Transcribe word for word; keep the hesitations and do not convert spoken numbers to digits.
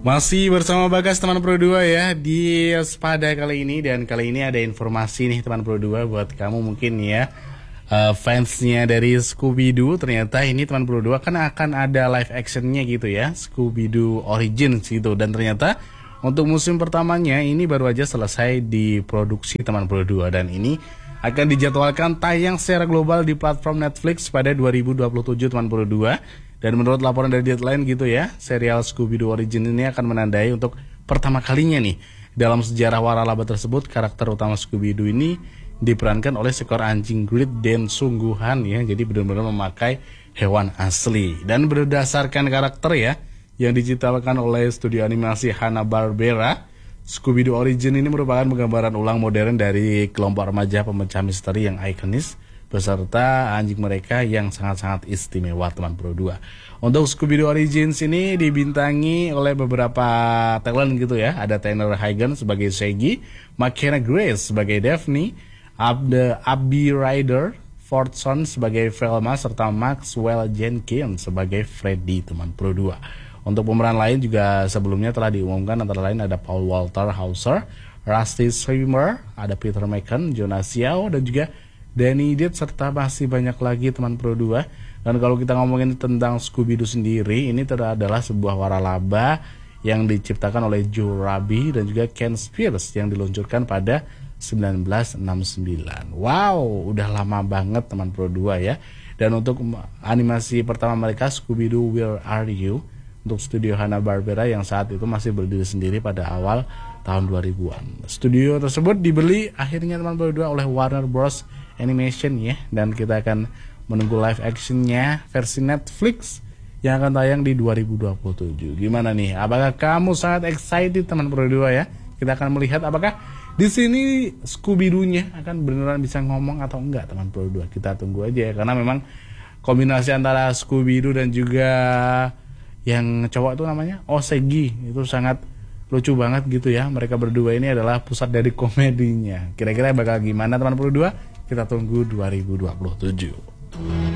Masih bersama Bagas teman Pro dua ya di Spada kali ini. Dan kali ini ada informasi nih teman Pro dua buat kamu mungkin ya, uh, fansnya dari Scooby-Doo. Ternyata ini teman Pro dua kan akan ada live actionnya gitu ya, Scooby-Doo Origins gitu. Dan ternyata untuk musim pertamanya ini baru aja selesai diproduksi teman Pro dua. Dan ini akan dijadwalkan tayang secara global di platform Netflix pada dua ribu dua puluh tujuh teman Pro dua. Dan menurut laporan dari Deadline gitu ya, serial Scooby-Doo Origins ini akan menandai untuk pertama kalinya nih dalam sejarah waralaba tersebut, karakter utama Scooby-Doo ini diperankan oleh seekor anjing Great Dane sungguhan ya. Jadi benar-benar memakai hewan asli. Dan berdasarkan karakter ya yang diciptakan oleh studio animasi Hanna-Barbera, Scooby-Doo Origins ini merupakan penggambaran ulang modern dari kelompok remaja pemecah misteri yang ikonis beserta anjing mereka yang sangat-sangat istimewa teman Pro dua. Untuk Scooby-Doo Origins ini dibintangi oleh beberapa talent gitu ya. Ada Tanner Hagen sebagai Shaggy, McKenna Grace sebagai Daphne, Abde Abby Ryder Fortson sebagai Velma, serta Maxwell Jenkins sebagai Freddy teman Pro dua. Untuk pemeran lain juga sebelumnya telah diumumkan, antara lain ada Paul Walter Hauser, Rusty Schwimmer, ada Peter Macon, Jonas Yao, dan juga Danny Deed, serta masih banyak lagi teman Pro dua. Dan kalau kita ngomongin tentang Scooby-Doo sendiri, ini adalah sebuah waralaba yang diciptakan oleh Joe Rabi dan juga Ken Spears yang diluncurkan pada seribu sembilan ratus enam puluh sembilan. Wow, udah lama banget teman Pro dua ya. Dan untuk animasi pertama mereka, Scooby-Doo Where Are You, untuk studio Hanna-Barbera yang saat itu masih berdiri sendiri pada awal tahun dua ribuan. Studio tersebut dibeli akhirnya teman Pro dua oleh Warner Bros Animation ya, dan kita akan menunggu live actionnya versi Netflix yang akan tayang di dua ribu dua puluh tujuh. Gimana nih? Apakah kamu sangat excited teman Pro dua ya? Kita akan melihat apakah di sini Scooby-Doo-nya akan beneran bisa ngomong atau enggak teman Pro dua. Kita tunggu aja ya, karena memang kombinasi antara Scooby-Doo dan juga yang cowok itu namanya Shaggy itu sangat lucu banget gitu ya. Mereka berdua ini adalah pusat dari komedinya. Kira-kira bakal gimana teman Pro dua? Kita tunggu dua ribu dua puluh tujuh.